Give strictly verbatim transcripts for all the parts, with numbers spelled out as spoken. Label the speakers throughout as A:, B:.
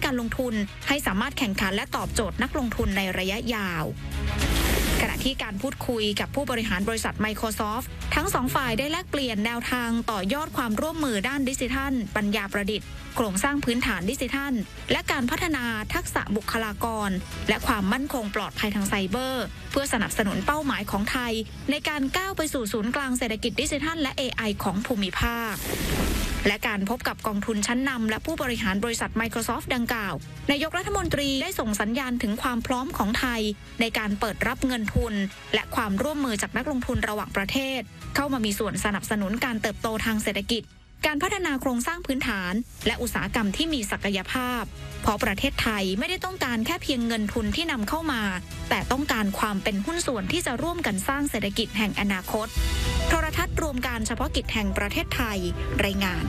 A: การลงทุนให้สามารถแข่งขันและตอบโจทย์นักลงทุนในระยะยาวขณะที่การพูดคุยกับผู้บริหารบริษัท Microsoft ทั้งสองฝ่ายได้แลกเปลี่ยนแนวทางต่อยอดความร่วมมือด้านดิจิทัลปัญญาประดิษฐ์โครงสร้างพื้นฐานดิจิทัลและการพัฒนาทักษะบุคลากรและความมั่นคงปลอดภัยทางไซเบอร์เพื่อสนับสนุนเป้าหมายของไทยในการก้าวไปสู่ศูนย์กลางเศรษฐกิจดิจิทัลและ เอ ไอ ของภูมิภาคและการพบกับกองทุนชั้นนำและผู้บริหารบริษัท Microsoft ดังกล่าวนายกรัฐมนตรีได้ส่งสัญญาณถึงความพร้อมของไทยในการเปิดรับเงินทุนและความร่วมมือจากนักลงทุนระหว่างประเทศเข้ามามีส่วนสนับสนุนการเติบโตทางเศรษฐกิจการพัฒนาโครงสร้างพื้นฐานและอุตสาหกรรมที่มีศักยภาพเพราะประเทศไทยไม่ได้ต้องการแค่เพียงเงินทุนที่นำเข้ามาแต่ต้องการความเป็นหุ้นส่วนที่จะร่วมกันสร้างเศรษฐกิจแห่งอนาคตโทรทัศน์รวมการเฉพาะกิจแห่งประเทศไทยรายงาน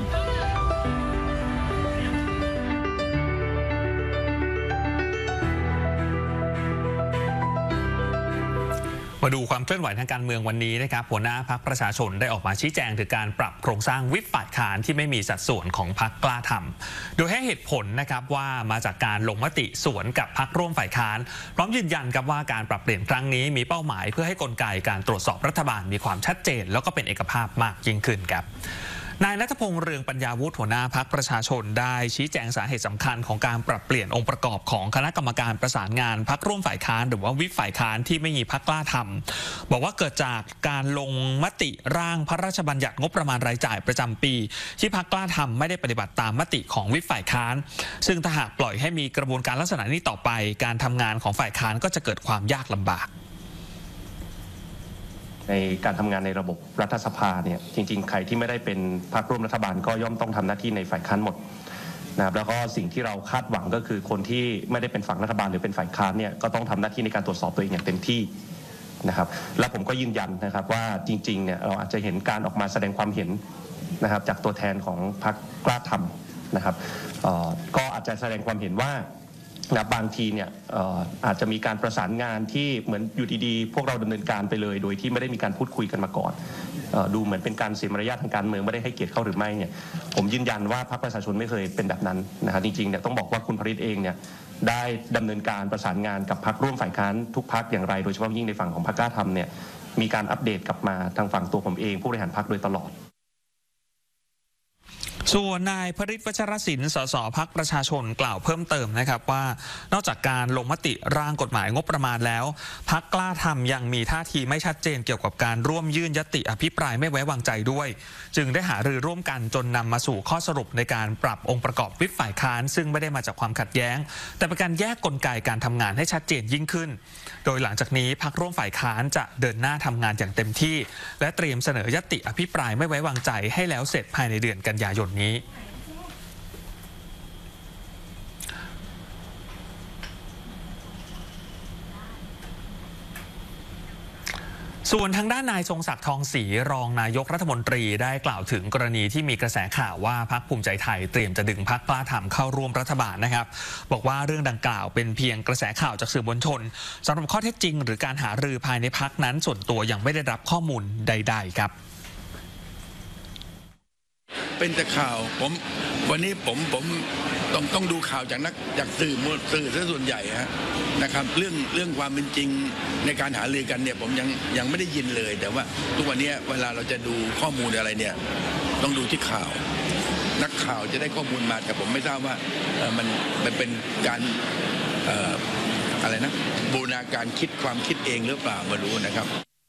B: มาดูความเคลื่อนไหวทางการเมืองวันนี้นะครับหัวหน้าพรรคประชาชนได้ออกมาชี้แจงถึงการปรับโครงสร้างวิปฝ่ายค้านที่ไม่มีสัดส่วนของพรรคกล้าทำโดยให้เหตุผลนะครับว่ามาจากการลงมติสวนกับพรรคร่วมฝ่ายค้านพร้อมยืนยันกับว่าการปรับเปลี่ยนครั้งนี้มีเป้าหมายเพื่อให้กลไกการตรวจสอบรัฐบาลมีความชัดเจนแล้วก็เป็นเอกภาพมากยิ่งขึ้นครับนายณัฐพงษ์ เรืองปัญญาวุฒิหัวหน้าพรรคประชาชนได้ชี้แจงสาเหตุสำคัญของการปรับเปลี่ยนองค์ประกอบของคณะกรรมการประสานงานพรรคร่วมฝ่ายค้านหรือว่าวิปฝ่ายค้านที่ไม่มีพรรคกล้าทำบอกว่าเกิดจากการลงมติร่างพระราชบัญญัติงบประมาณรายจ่ายประจำปีที่พรรคกล้าทำไม่ได้ปฏิบัติตามมติของวิปฝ่ายค้านซึ่งถ้าหากปล่อยให้มีกระบวนการลักษณะนี้ต่อไปการทำงานของฝ่ายค้านก็จะเกิดความยากลำบาก
C: ในการทำงานในระบบรัฐสภาเนี่ยจริงๆใครที่ไม่ได้เป็นพรรคร่วมรัฐบาลก็ย่อมต้องทำหน้าที่ในฝ่ายค้านหมดนะครับแล้วก็สิ่งที่เราคาดหวังก็คือคนที่ไม่ได้เป็นฝั่งรัฐบาลหรือเป็นฝ่ายค้านเนี่ยก็ต้องทำหน้าที่ในการตรวจสอบตัวเองอย่างเต็มที่นะครับและผมก็ยืนยันนะครับว่าจริงๆเนี่ยเราอาจจะเห็นการออกมาแสดงความเห็นนะครับจากตัวแทนของพรรคกล้าทำนะครับก็อาจจะแสดงความเห็นว่านะบางทีเนี่ยอาจจะมีการประสานงานที่เหมือนอยู่ดีๆพวกเราดำเนินการไปเลยโดยที่ไม่ได้มีการพูดคุยกันมาก่อนดูเหมือนเป็นการเสียมารยาททางการเมืองไม่ได้ให้เกียรติเขาหรือไม่เนี่ยผมยืนยันว่าพรรคประชาชนไม่เคยเป็นแบบนั้นนะครับจริงๆเนี่ยต้องบอกว่าคุณพริตเองเนี่ยได้ดำเนินการประสานงานกับพรรคร่วมฝ่ายค้านทุกพรรคอย่างไรโดยเฉพาะยิ่งในฝั่งของพรรคกล้าทำเนี่ยมีการอัปเดตกลับมาทางฝั่งตัวผมเองผู้บริหารพรรคโดยตลอด
B: ส่วนนายพฤทธิ์ วัชรศิลป์ สสพรรคประชาชนกล่าวเพิ่มเติมนะครับว่านอกจากการลงมติร่างกฎหมายงบประมาณแล้วพรรคกล้าทำยังมีท่าทีไม่ชัดเจนเกี่ยวกับการร่วมยื่นญัตติอภิปรายไม่ไว้วางใจด้วยจึงได้หารือร่วมกันจนนำมาสู่ข้อสรุปในการปรับองค์ประกอบวิปฝ่ายค้านซึ่งไม่ได้มาจากความขัดแย้งแต่เป็นการแยกกลไกการทำงานให้ชัดเจนยิ่งขึ้นโดยหลังจากนี้พรรคร่วมฝ่ายค้านจะเดินหน้าทำงานอย่างเต็มที่และเตรียมเสนอญัตติอภิปรายไม่ไว้วางใจให้แล้วเสร็จภายในเดือนกันยายนนี้ส่วนทางด้านนายทรงศักดิ์ทองศรีรองนายกรัฐมนตรีได้กล่าวถึงกรณีที่มีกระแสข่าวว่าพรรคภูมิใจไทยเตรียมจะดึงพรรคกล้าทำเข้าร่วมรัฐบาลนะครับบอกว่าเรื่องดังกล่าวเป็นเพียงกระแสข่าวจากสื่อมวลชนสำหรับข้อเท็จจริงหรือการหารือภายในพรรคนั้นส่วนตัวยังไม่ได้รับข้อมูลใดๆครับ
D: เป็นแต่ข่าวผมวันนี้ผมผมต้องต้องดูข่าวจากนักจากสื่อมวลสื่อซะส่วนใหญ่ฮะนะครับเรื่องเรื่องความเป็นจริงในการหารือกันเนี่ยผมยังยังไม่ได้ยินเลยแต่ว่าทุกวันนี้เวลาเราจะดูข้อมูลอะไรเนี่ยต้องดูที่ข่าวนักข่าวจะได้ข้อมูลมาแต่ผมไม่ทราบว่ามันมันเป็นการเอ่ออะไรนะบูรณาการคิดความคิดเองหรือเปล่าไม่รู้นะครับ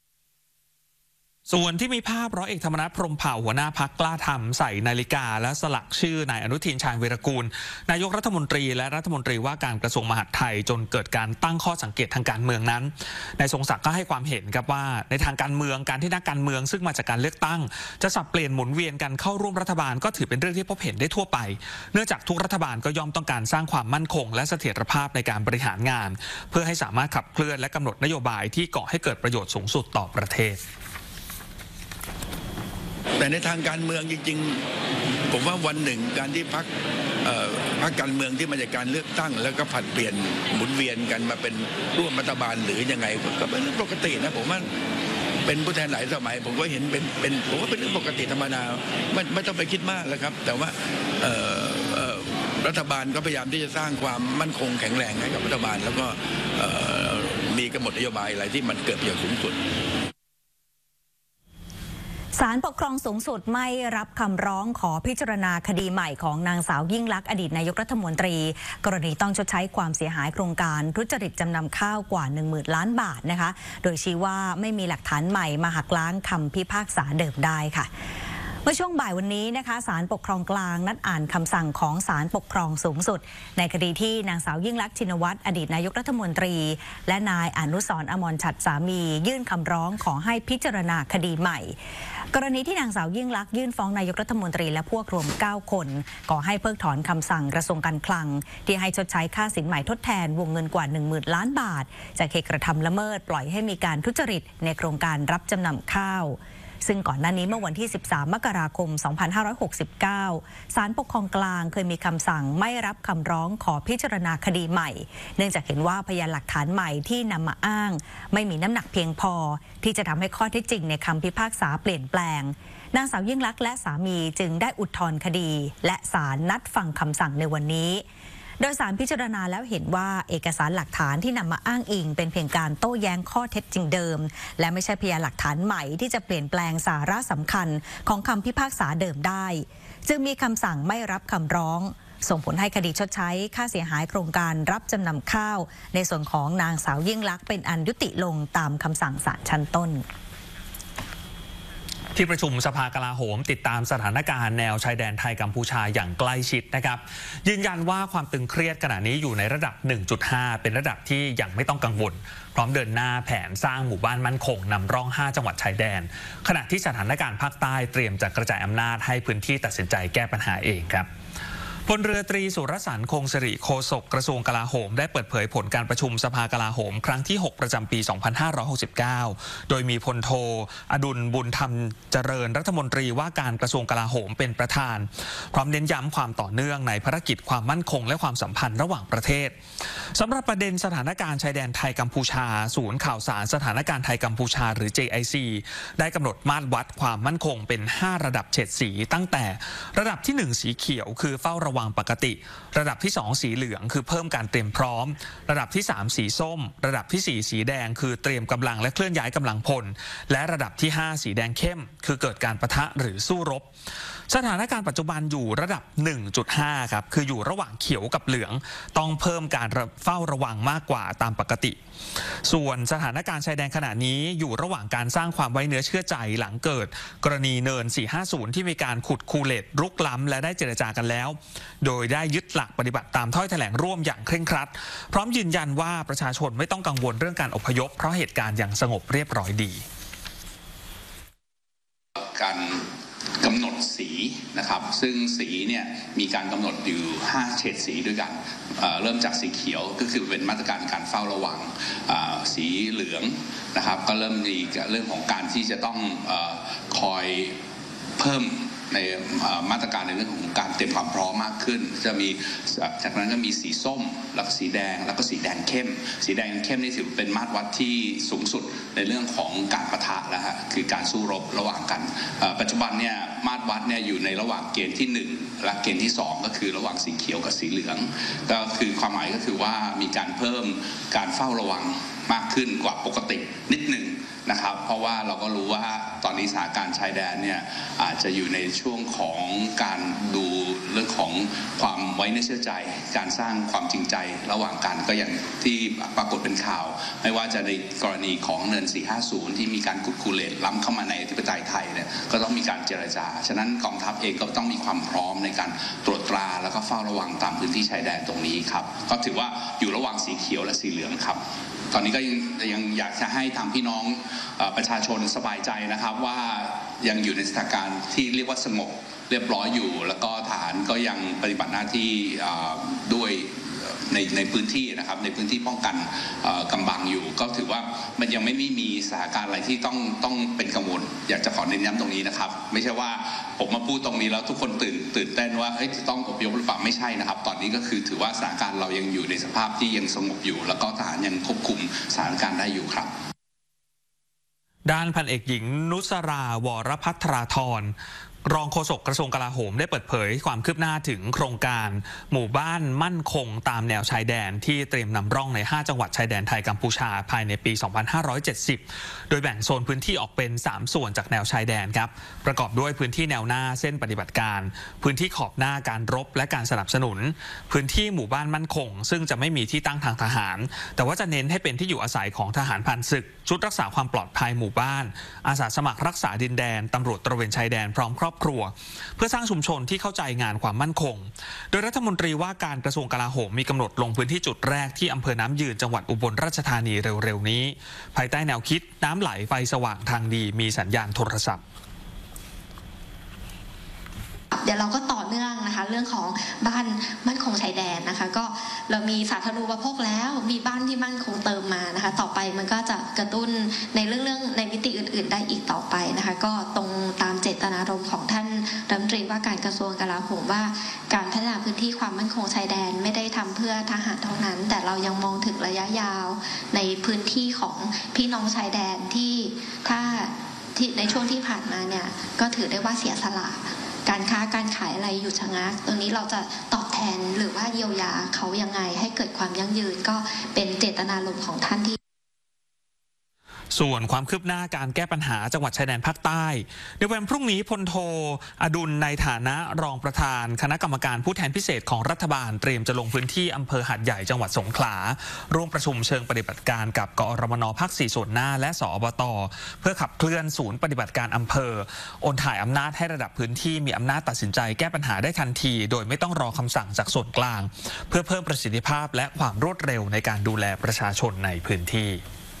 B: ส่วนที่มีภาพร้อยเอกธรรมนัส พรหมเผ่าหัวหน้าพรรคกล้าทำใส่นาฬิกาและสลักชื่อนายอนุทิน ชาญวีรกูลนายกรัฐมนตรีและรัฐมนตรีว่าการกระทรวงมหาดไทยจนเกิดการตั้งข้อสังเกตทางการเมืองนั้นนายทรงศักดิ์ก็ให้ความเห็นครับว่าในทางการเมืองการที่นักการเมืองซึ่งมาจากการเลือกตั้งจะสับเปลี่ยนหมุนเวียนกันเข้าร่วมรัฐบาลก็ถือเป็นเรื่องที่พบเห็นได้ทั่วไปเนื่องจากทุกรัฐบาลก็ย่อมต้องการสร้างความมั่นคงและเสถียรภาพในการบริหารงานเพื่อให้สามารถขับเคลื่อนและกำหนดนโยบายที่ก่อให้เกิดประโยชน์สูงสุดต่อประเทศ
D: แต่ในทางการเมืองจริงๆผมว่าวันหนึ่งการที่พรรคพรรคการเมืองที่มาจากการเลือกตั้งแล้วก็ผัดเปลี่ยนหมุนเวียนกันมาเป็นร่วมรัฐบาลหรือยังไงก็เป็นเรื่องปกตินะผมว่าเป็นผู้แทนหลายสมัยผมก็เห็นเป็นเป็นผมว่าเป็นเรื่องปกติธรรมดาไม่ไม่ต้องไปคิดมากแล้วครับแต่ว่ารัฐบาลก็พยายามที่จะสร้างความมั่นคงแข็งแรงให้กับรัฐบาลแล้วก็มีกำหนดนโยบายอะไรที่มันเกิดประโยชน์สูงสุด
E: ศาลปกครองสูงสุดไม่รับคำร้องขอพิจารณาคดีใหม่ของนางสาวยิ่งลักษณ์อดีตนายกรัฐมนตรีกรณีต้องชดใช้ความเสียหายโครงการทุจริตจำนำข้าวกว่า หนึ่งหมื่น ล้านบาทนะคะโดยชี้ว่าไม่มีหลักฐานใหม่มาหักล้างคำพิพากษาเดิมได้ค่ะเมื่อช่วงบ่ายวันนี้นะคะศาลปกครองกลางนัดอ่านคำสั่งของศาลปกครองสูงสุดในคดีที่นางสาวยิ่งลักษณ์ชินวัตรอดีตนายกรัฐมนตรีและนายอนุสรณ์อมรฉัตรสามียื่นคำร้องขอให้พิจารณาคดีใหม่กรณีที่นางสาวยิ่งลักษณ์ยื่นฟ้องนายกรัฐมนตรีและพวกรวมเก้าคนขอให้เพิกถอนคำสั่งกระทรวงการคลังที่ให้ชดใช้ค่าสินไหมทดแทนวงเงินกว่า หนึ่งหมื่น ล้านบาทจากเหตุกระทำละเมิดปล่อยให้มีการทุจริตในโครงการรับจำนำข้าวซึ่งก่อนหน้านี้เมื่อวันที่สิบสามมกราคมสองพันห้าร้อยหกสิบเก้าศาลปกครองกลางเคยมีคำสั่งไม่รับคำร้องขอพิจารณาคดีใหม่เนื่องจากเห็นว่าพยานหลักฐานใหม่ที่นำมาอ้างไม่มีน้ำหนักเพียงพอที่จะทำให้ข้อเท็จจริงในคำพิพากษาเปลี่ยนแปลงนางสาวยิ่งลักษณ์และสามีจึงได้อุทธรณ์คดีและศาลนัดฟังคำสั่งในวันนี้โดยศาลพิจารณาแล้วเห็นว่าเอกสารหลักฐานที่นำมาอ้างอิงเป็นเพียงการโต้แย้งข้อเท็จจริงเดิมและไม่ใช่พยานหลักฐานใหม่ที่จะเปลี่ยนแปลงสาระสำคัญของคำพิพากษาเดิมได้จึงมีคำสั่งไม่รับคำร้องส่งผลให้คดีชดใช้ค่าเสียหายโครงการรับจำนำข้าวในส่วนของนางสาวยิ่งลักษณ์เป็นอันยุติลงตามคำสั่งศาลชั้นต้น
B: ที่ประชุมสภากลาโหมติดตามสถานการณ์แนวชายแดนไทยกัมพูชาอย่างใกล้ชิดนะครับยืนยันว่าความตึงเครียดขณะนี้อยู่ในระดับ หนึ่งจุดห้า เป็นระดับที่ยังไม่ต้องกังวลพร้อมเดินหน้าแผนสร้างหมู่บ้านมั่นคงนำร่องห้าจังหวัดชายแดนขณะที่สถานการณ์ภาคใต้เตรียมจะกระจายอำนาจให้พื้นที่ตัดสินใจแก้ปัญหาเองครับพลเรือตรีสุรสันต์คงสิริโฆษกกระทรวงกลาโหมได้เปิดเผยผลการประชุมสภากลาโหมครั้งที่หกประจำปีสองพันห้าร้อยหกสิบเก้าโดยมีพลโทอดุลบุญธรรมเจริญรัฐมนตรีว่าการกระทรวงกลาโหมเป็นประธานพร้อมเน้นย้ำความต่อเนื่องในภารกิจความมั่นคงและความสัมพันธ์ระหว่างประเทศสำหรับประเด็นสถานการณ์ชายแดนไทยกัมพูชาศูนย์ข่าวสารสถานการณ์ไทยกัมพูชาหรือ เจ ไอ ซี ได้กำหนดมาตรวัดความมั่นคงเป็นห้าระดับเฉดสีตั้งแต่ระดับที่หนึ่งสีเขียวคือเฝ้าระวังปกติระดับที่สองสีเหลืองคือเพิ่มการเตรียมพร้อมระดับที่สามสีส้มระดับที่สี่สีแดงคือเตรียมกำลังและเคลื่อนย้ายกำลังพลและระดับที่ห้าสีแดงเข้มคือเกิดการปะทะหรือสู้รบสถานการณ์ปัจจุบันอยู่ระดับ หนึ่งจุดห้า ครับคืออยู่ระหว่างเขียวกับเหลืองต้องเพิ่มการเฝ้าระวังมากกว่าตามปกติส่วนสถานการณ์ชายแดนขณะนี้อยู่ระหว่างการสร้างความไว้เนื้อเชื่อใจหลังเกิดกรณีเนินสี่ห้าศูนย์ที่มีการขุดคูเลตรุกล้ำและได้เจรจากันแล้วโดยได้ยึดหลักปฏิบัติตามถ้อยแถลงร่วมอย่างเคร่งครัดพร้อมยืนยันว่าประชาชนไม่ต้องกังวลเรื่องการอพยพเพราะเหตุการณ์ยังสงบเรียบร้อยดี
F: การกำหนดสีนะครับซึ่งสีเนี่ยมีการกำหนดอยู่ห้าเฉดสีด้วยกัน เอ่อ เริ่มจากสีเขียวก็คือเป็นมาตรการการเฝ้าระวังสีเหลืองนะครับก็เริ่มมีเรื่องของการที่จะต้องเอ่อคอยเพิ่มในมาตรการในเรื่องของการเตรียมความพร้อมมากขึ้นจะมีจากนั้นก็มีสีส้มแล้วก็สีแดงแล้วก็สีแดงเข้มสีแดงเข้มนี่ถือเป็นมาตรวัดที่สูงสุดในเรื่องของการปะทะแล้วฮะคือการสู้รบระหว่างกันปัจจุบันเนี่ยมาตรวัดเนี่ยอยู่ในระหว่างเกณฑ์ที่หนึ่งและเกณฑ์ที่สองก็คือระหว่างสีเขียวกับสีเหลืองก็คือความหมายก็คือว่ามีการเพิ่มการเฝ้าระวังมากขึ้นกว่าปกตินิดหนึ่งนะครับเพราะว่าเราก็รู้ว่าตอนนี้สถานการณ์ชายแดนเนี่ยอาจจะอยู่ในช่วงของการดูเรื่องของความไว้เนื้อเชื่อใจการสร้างความจริงใจระหว่างกันก็อย่างที่ปรากฏเป็นข่าวไม่ว่าจะในกรณีของเนินสี่ห้าศูนย์ที่มีการขุดคูเลตล้ำเข้ามาในอธิปไตยไทยเนี่ยก็ต้องมีการเจรจาฉะนั้นกองทัพเองก็ต้องมีความพร้อมในการตรวจตราแล้วก็เฝ้าระวังตามพื้นที่ชายแดนตรงนี้ครับก็ถือว่าอยู่ระหว่างสีเขียวและสีเหลืองครับตอนนี้ก็ยังยังอยากจะให้ทางพี่น้องประชาชนสบายใจนะครับว่ายังอยู่ในสถานการณ์ที่เรียกว่าสงบเรียบร้อยอยู่แล้วก็ทหารก็ยังปฏิบัติหน้าที่ด้วยในในพื้นที่นะครับในพื้นที่ป้องกันกำบังอยู่ก็ถือว่ามันยังไม่มีสถานการณ์อะไรที่ต้องต้องเป็นกังวลอยากจะขอเน้นย้ำตรงนี้นะครับไม่ใช่ว่าผมมาพูดตรงนี้แล้วทุกคนตื่นตื่นเต้นว่าเฮ้ยจะต้องอพยพหรือเปล่าไม่ใช่นะครับตอนนี้ก็คือถือว่าสถานการณ์เรายังอยู่ในสภาพที่ยังสงบอยู่แล้วก็ทหารยังควบคุมสถานการณ์ได้อยู่ครับ
B: ด้านพันเอกหญิงนุสราวรภัทราธรรองโฆษกกระทรวงกลาโหมได้เปิดเผยความคืบหน้าถึงโครงการหมู่บ้านมั่นคงตามแนวชายแดนที่เตรียมนำร่องในห้าจังหวัดชายแดนไทยกัมพูชาภายในปี สองพันห้าร้อยเจ็ดสิบ โดยแบ่งโซนพื้นที่ออกเป็นสามส่วนจากแนวชายแดนครับประกอบด้วยพื้นที่แนวหน้าเส้นปฏิบัติการพื้นที่ขอบหน้าการรบและการสนับสนุนพื้นที่หมู่บ้านมั่นคงซึ่งจะไม่มีที่ตั้งทางทหารแต่ว่าจะเน้นให้เป็นที่อยู่อาศัยของทหารผ่านศึกชุดรักษาความปลอดภัยหมู่บ้านอาสาสมัครรักษาดินแดนตำรวจตระเวนชายแดนพร้อมครอบครัวเพื่อสร้างชุมชนที่เข้าใจงานความมั่นคงโดยรัฐมนตรีว่าการกระทรวงกลาโหมมีกำหนดลงพื้นที่จุดแรกที่อำเภอน้ำยืนจังหวัดอุบลราชธานีเร็วๆนี้ภายใต้แนวคิดน้ำไหลไฟสว่างทางดีมีสัญญาณโทรศัพท์
G: เดี๋ยวเราก็ต่อเนื่องนะคะเรื่องของบ้านมั่นคงชายแดนนะคะก็เรามีสาธารณูปโภคแล้วมีบ้านที่มั่นคงเติมมานะคะต่อไปมันก็จะกระตุ้นในเรื่องเรื่องในมิติอื่นๆได้อีกต่อไปนะคะก็ตรงตามเจตนารมณ์ของท่านรัฐมนตรีว่าการกระทรวงกลาโหมว่าการพัฒนาพื้นที่ความมั่นคงชายแดนไม่ได้ทำเพื่อทหารเท่านั้นแต่เรายังมองถึงระยะยาวในพื้นที่ของพี่น้องชายแดนที่ถ้าที่ในช่วงที่ผ่านมาเนี่ยก็ถือได้ว่าเสียสละการค้าการขายอะไรหยุดชะงักตรงนี้เราจะตอบแทนหรือว่าเยียวยาเขายังไงให้เกิดความยั่งยืนก็เป็นเจตนารมณ์ของท่านที่
B: ส่วนความคืบหน้าการแก้ปัญหาจังหวัดชายแดนภาคใต้ในวันพรุ่งนี้พลโทอดุลในฐานะรองประธานคณะกรรมการผู้แทนพิเศษของรัฐบาลเตรียมจะลงพื้นที่อำเภอหาดใหญ่จังหวัดสงขลาร่วมประชุมเชิงปฏิบัติการกับกอรมนภาคสี่ส่วนหน้าและสอบต.เพื่อขับเคลื่อนศูนย์ปฏิบัติการอำเภอโอนถ่ายอำนาจให้ระดับพื้นที่มีอำนาจตัดสินใจแก้ปัญหาได้ทันทีโดยไม่ต้องรอคำสั่งจากส่วนกลางเพื่อเพิ่มประสิทธิภาพและความรวดเร็วในการดูแลประชาชนในพื้นที่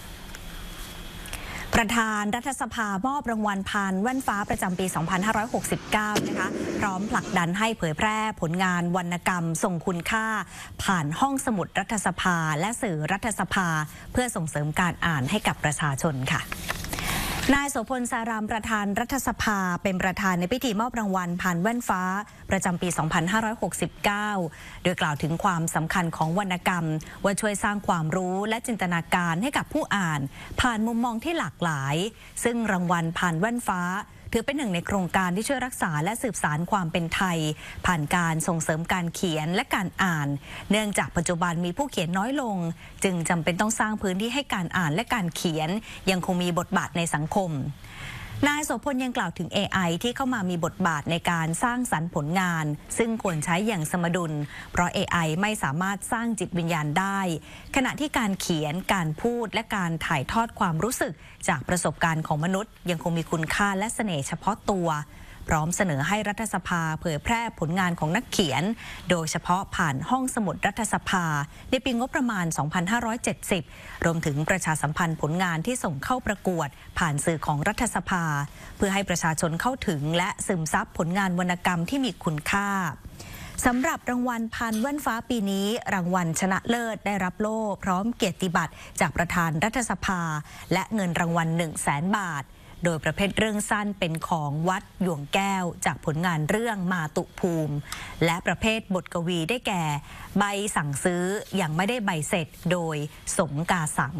E: ประธานรัฐสภามอบรางวัลพานแว่นฟ้าประจำปี สองพันห้าร้อยหกสิบเก้า นะคะพร้อมผลักดันให้เผยแพร่ผลงานวรรณกรรมทรงคุณค่าผ่านห้องสมุดรัฐสภาและสื่อรัฐสภาเพื่อส่งเสริมการอ่านให้กับประชาชนค่ะนายโสพลสารามประธานรัฐสภาเป็นประธานในพิธีมอบรางวัลพานแว่นฟ้าประจำปี สองพันห้าร้อยหกสิบเก้า โดยกล่าวถึงความสำคัญของวรรณกรรมว่าช่วยสร้างความรู้และจินตนาการให้กับผู้อ่านผ่านมุมมองที่หลากหลายซึ่งรางวัลพานแว่นฟ้าถือเป็นหนึ่งในโครงการที่ช่วยรักษาและสืบสานความเป็นไทยผ่านการส่งเสริมการเขียนและการอ่านเนื่องจากปัจจุบันมีผู้เขียนน้อยลงจึงจำเป็นต้องสร้างพื้นที่ให้การอ่านและการเขียนยังคงมีบทบาทในสังคมนายโสพลยังกล่าวถึง เอ ไอ ที่เข้ามามีบทบาทในการสร้างสรรค์ผลงานซึ่งควรใช้อย่างสมดุลเพราะ เอ ไอ ไม่สามารถสร้างจิตวิญญาณได้ขณะที่การเขียนการพูดและการถ่ายทอดความรู้สึกจากประสบการณ์ของมนุษย์ยังคงมีคุณค่าและเสน่ห์เฉพาะตัวพร้อมเสนอให้รัฐสภาเผยแพร่ผลงานของนักเขียนโดยเฉพาะผ่านห้องสมุดรัฐสภาในปีงบประมาณ สองพันห้าร้อยเจ็ดสิบ รวมถึงประชาสัมพันธ์ผลงานที่ส่งเข้าประกวดผ่านสื่อของรัฐสภาเพื่อให้ประชาชนเข้าถึงและซึมซับผลงานวรรณกรรมที่มีคุณค่าสำหรับรางวัลพานแว่นฟ้าปีนี้รางวัลชนะเลิศได้รับโล่พร้อมเกียรติบัตรจากประธานรัฐสภาและเงินรางวัล หนึ่งแสน บาทโดยประเภทเรื่องสั้นเป็นของวัดหยวงแก้วจากผลงานเรื่องมาตุภูมิและประเภทบทกวีได้แก่ใบสั่งซื้อยังไม่ได้ใบเสร็จโดยสมกาสัง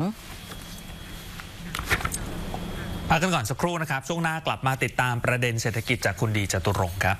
B: พักกันก่อนสักครู่นะครับช่วงหน้ากลับมาติดตามประเด็นเศรษฐกิจจากคุณดีจตุรงค์ครับ